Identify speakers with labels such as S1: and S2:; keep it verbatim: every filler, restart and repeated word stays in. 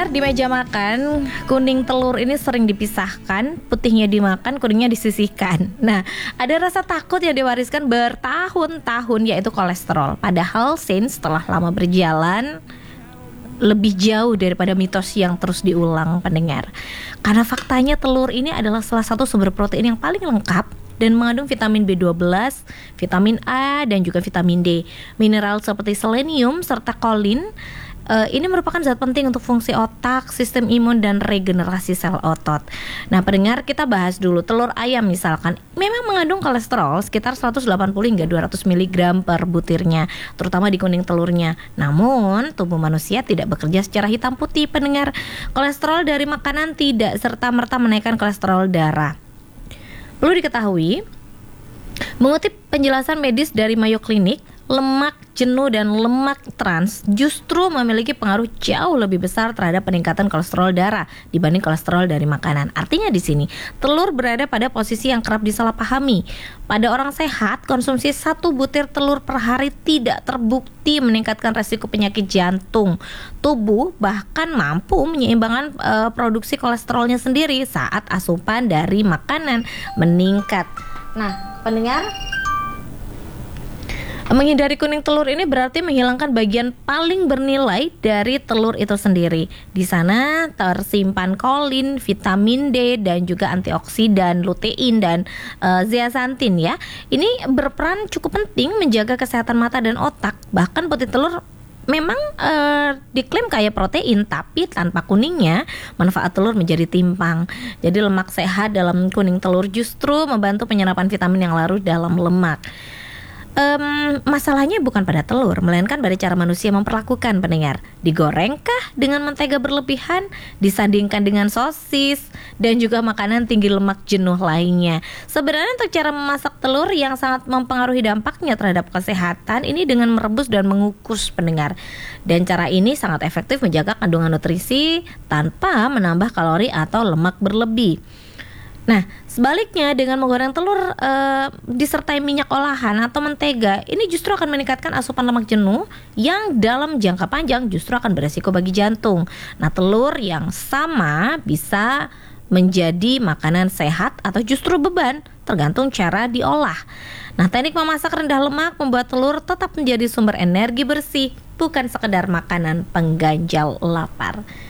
S1: Pendengar, di meja makan, kuning telur ini sering dipisahkan, putihnya dimakan, kuningnya disisihkan. Nah, ada rasa takut yang diwariskan bertahun-tahun, yaitu kolesterol. Padahal sains setelah lama berjalan lebih jauh daripada mitos yang terus diulang, pendengar. Karena faktanya telur ini adalah salah satu sumber protein yang paling lengkap dan mengandung vitamin B dua belas, vitamin A, dan juga vitamin D. Mineral seperti selenium serta kolin uh, ini merupakan zat penting untuk fungsi otak, sistem imun, dan regenerasi sel otot. Nah, pendengar, kita bahas dulu telur ayam misalkan. Memang mengandung kolesterol sekitar seratus delapan puluh hingga dua ratus miligram per butirnya, terutama di kuning telurnya. Namun, tubuh manusia tidak bekerja secara hitam putih, pendengar. Kolesterol dari makanan tidak serta-merta menaikkan kolesterol darah. Perlu diketahui, mengutip penjelasan medis dari Mayo Clinic, lemak jenuh dan lemak trans justru memiliki pengaruh jauh lebih besar terhadap peningkatan kolesterol darah dibanding kolesterol dari makanan. Artinya di sini, telur berada pada posisi yang kerap disalahpahami. Pada orang sehat, konsumsi satu butir telur per hari tidak terbukti meningkatkan resiko penyakit jantung. Tubuh bahkan mampu menyeimbangkan e, produksi kolesterolnya sendiri saat asupan dari makanan meningkat. Nah, pendengar, menghindari kuning telur ini berarti menghilangkan bagian paling bernilai dari telur itu sendiri. Di sana tersimpan kolin, vitamin D, dan juga antioksidan, lutein, dan uh, zeaxanthin ya. Ini berperan cukup penting menjaga kesehatan mata dan otak. Bahkan putih telur memang uh, diklaim kaya protein, tapi tanpa kuningnya manfaat telur menjadi timpang. Jadi lemak sehat dalam kuning telur justru membantu penyerapan vitamin yang larut dalam lemak. Um, masalahnya bukan pada telur, melainkan pada cara manusia memperlakukan, pendengar. Digorengkah dengan mentega berlebihan, disandingkan dengan sosis, dan juga makanan tinggi lemak jenuh lainnya. Sebenarnya untuk cara memasak telur yang sangat mempengaruhi dampaknya terhadap kesehatan ini dengan merebus dan mengukus, pendengar. Dan cara ini sangat efektif menjaga kandungan nutrisi tanpa menambah kalori atau lemak berlebih. Nah, sebaliknya dengan menggoreng telur e, disertai minyak olahan atau mentega, ini justru akan meningkatkan asupan lemak jenuh yang dalam jangka panjang justru akan beresiko bagi jantung. Nah, telur yang sama bisa menjadi makanan sehat atau justru beban, tergantung cara diolah. Nah, teknik memasak rendah lemak membuat telur tetap menjadi sumber energi bersih, bukan sekedar makanan pengganjal lapar.